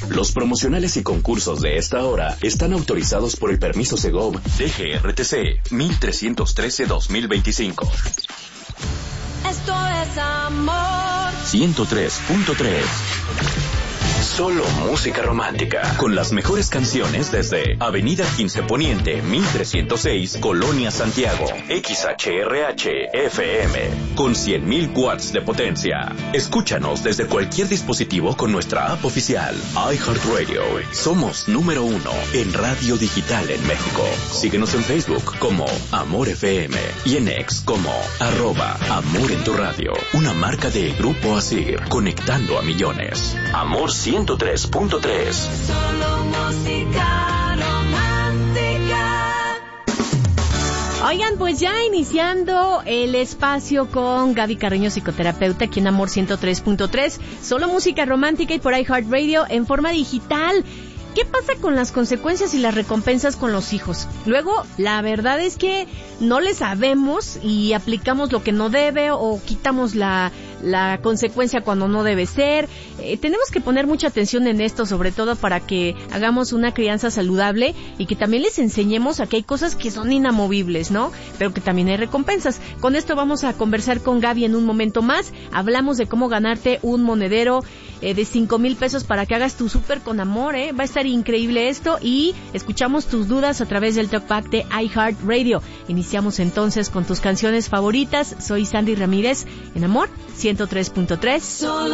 Los promocionales y concursos de esta hora están autorizados por el permiso Segov DGRTC 1313-2025. Esto es amor. 103.3. Solo música romántica, con las mejores canciones desde Avenida 15 Poniente, 1306, Colonia Santiago. XHRH FM, con 100.000 watts de potencia. Escúchanos desde cualquier dispositivo con nuestra app oficial, iHeartRadio. Somos número 1 en radio digital en México. Síguenos en Facebook como Amor FM y en X como @Amor en tu radio. Una marca de Grupo Asir, conectando a millones. Amor 103.3. Solo música romántica. Oigan, pues ya iniciando el espacio con Gaby Carreño, psicoterapeuta, aquí en Amor 103.3. Solo música romántica y por iHeartRadio en forma digital. ¿Qué pasa con las consecuencias y las recompensas con los hijos? Luego, la verdad es que no le sabemos y aplicamos lo que no debe o quitamos la consecuencia cuando no debe ser. Tenemos que poner mucha atención en esto, sobre todo para que hagamos una crianza saludable y que también les enseñemos a que hay cosas que son inamovibles, ¿no? Pero que también hay recompensas. Con esto vamos a conversar con Gaby en un momento más. Hablamos de cómo ganarte un monedero de 5,000 pesos para que hagas tu súper con amor, Va a estar increíble esto y escuchamos tus dudas a través del Talkback de iHeartRadio. Iniciamos entonces con tus canciones favoritas. Soy Sandy Ramírez en Amor 103.3.